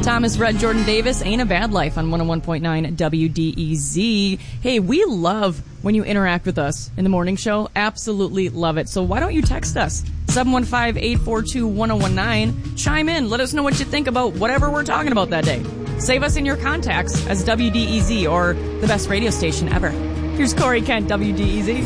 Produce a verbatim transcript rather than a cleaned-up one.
Thomas Red, Jordan Davis, Ain't a Bad Life on one oh one point nine W D E Z. Hey, we love when you interact with us in the morning show. Absolutely love it. So why don't you text us? seven one five, eight four two, one oh one nine. Chime in. Let us know what you think about whatever we're talking about that day. Save us in your contacts as W D E Z or the best radio station ever. Here's Corey Kent, W D E Z.